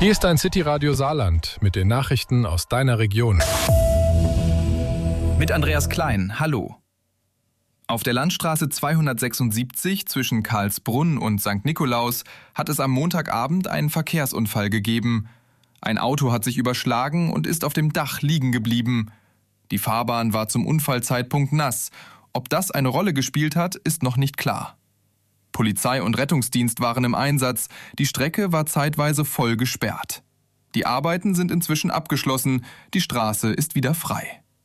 Hier ist dein City-Radio Saarland mit den Nachrichten aus deiner Region. Mit Andreas Klein, hallo. Auf der Landstraße 276 zwischen Karlsbrunn und St. Nikolaus hat es am Montagabend einen Verkehrsunfall gegeben. Ein Auto hat sich überschlagen und ist auf dem Dach liegen geblieben. Die Fahrbahn war zum Unfallzeitpunkt nass. Ob das eine Rolle gespielt hat, ist noch nicht klar. Polizei und Rettungsdienst waren im Einsatz. Die Strecke war zeitweise voll gesperrt. Die Arbeiten sind inzwischen abgeschlossen. Die Straße ist wieder frei.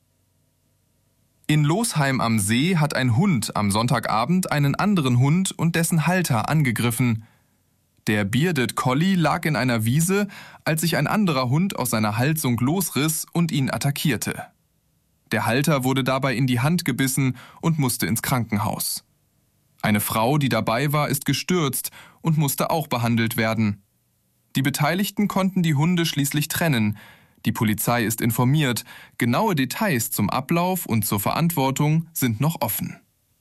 In Losheim am See hat ein Hund am Sonntagabend einen anderen Hund und dessen Halter angegriffen. Der Bearded Collie lag in einer Wiese, als sich ein anderer Hund aus seiner Halsung losriss und ihn attackierte. Der Halter wurde dabei in die Hand gebissen und musste ins Krankenhaus. Eine Frau, die dabei war, ist gestürzt und musste auch behandelt werden. Die Beteiligten konnten die Hunde schließlich trennen. Die Polizei ist informiert. Genaue Details zum Ablauf und zur Verantwortung sind noch offen.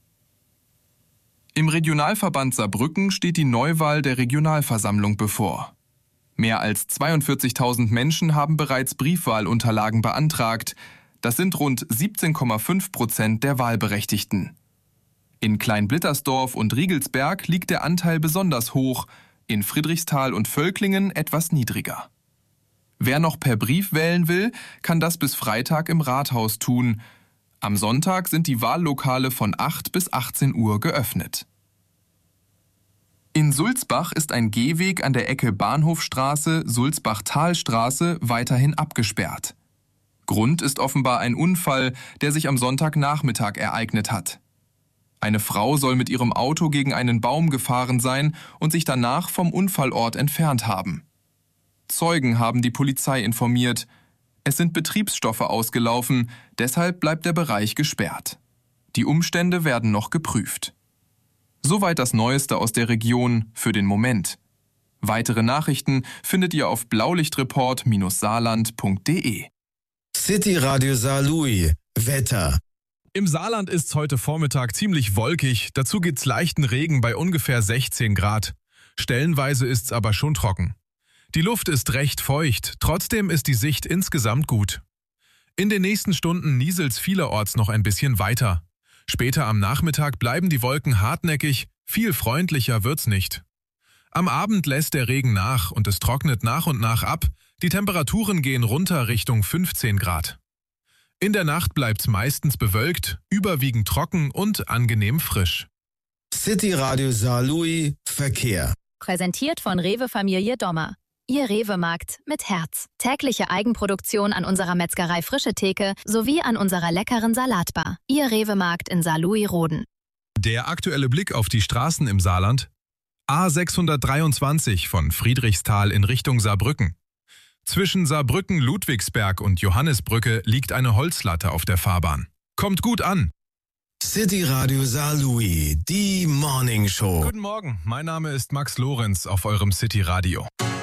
Im Regionalverband Saarbrücken steht die Neuwahl der Regionalversammlung bevor. Mehr als 42.000 Menschen haben bereits Briefwahlunterlagen beantragt. Das sind rund 17,5% der Wahlberechtigten. In Kleinblittersdorf und Riegelsberg liegt der Anteil besonders hoch, in Friedrichsthal und Völklingen etwas niedriger. Wer noch per Brief wählen will, kann das bis Freitag im Rathaus tun. Am Sonntag sind die Wahllokale von 8 bis 18 Uhr geöffnet. In Sulzbach ist ein Gehweg an der Ecke Bahnhofstraße, Sulzbach-Talstraße weiterhin abgesperrt. Grund ist offenbar ein Unfall, der sich am Sonntagnachmittag ereignet hat. Eine Frau soll mit ihrem Auto gegen einen Baum gefahren sein und sich danach vom Unfallort entfernt haben. Zeugen haben die Polizei informiert. Es sind Betriebsstoffe ausgelaufen, deshalb bleibt der Bereich gesperrt. Die Umstände werden noch geprüft. Soweit das Neueste aus der Region für den Moment. Weitere Nachrichten findet ihr auf blaulichtreport-saarland.de. City Radio Saarlouis. Wetter. Im Saarland ist es heute Vormittag ziemlich wolkig, dazu gibt's leichten Regen bei ungefähr 16 Grad. Stellenweise ist's aber schon trocken. Die Luft ist recht feucht, trotzdem ist die Sicht insgesamt gut. In den nächsten Stunden nieselt's vielerorts noch ein bisschen weiter. Später am Nachmittag bleiben die Wolken hartnäckig, viel freundlicher wird's nicht. Am Abend lässt der Regen nach und es trocknet nach und nach ab, die Temperaturen gehen runter Richtung 15 Grad. In der Nacht bleibt's meistens bewölkt, überwiegend trocken und angenehm frisch. City Radio Saarlouis Verkehr. Präsentiert von Rewe Familie Dommer. Ihr Rewe-Markt mit Herz. Tägliche Eigenproduktion an unserer Metzgerei Frische Theke sowie an unserer leckeren Salatbar. Ihr Rewe-Markt in Saarlouis-Roden. Der aktuelle Blick auf die Straßen im Saarland. A623 von Friedrichsthal in Richtung Saarbrücken. Zwischen Saarbrücken-Ludwigsberg und Johannisbrücke liegt eine Holzlatte auf der Fahrbahn. Kommt gut an! City Radio Saarlouis, die Morning Show. Guten Morgen, mein Name ist Max Lorenz auf eurem City Radio.